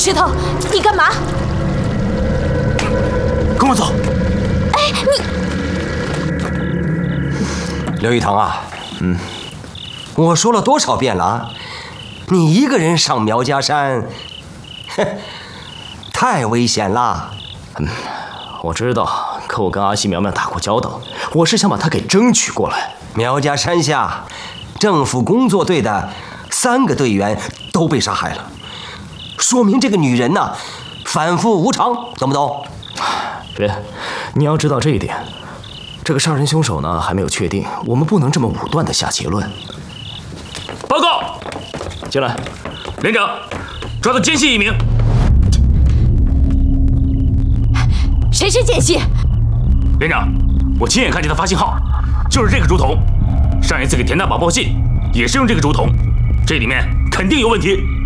石头，你干嘛？ 跟我走。 哎， 你刘玉堂啊，我说了多少遍了啊，你一个人上苗家山，太危险了。 我知道，可我跟阿西苗苗打过交道，我是想把她给争取过来。 苗家山下，政府工作队的3个队员都被杀害了，说明这个女人呐，反复无常，懂不懂？ 别，你要知道这一点，这个杀人凶手呢还没有确定，我们不能这么武断的下结论。报告，进来，连长，抓到奸细1名。 谁是奸细？ 连长，我亲眼看见他发信号，就是这个竹筒。上一次给田大宝报信也是用这个竹筒，这里面肯定有问题。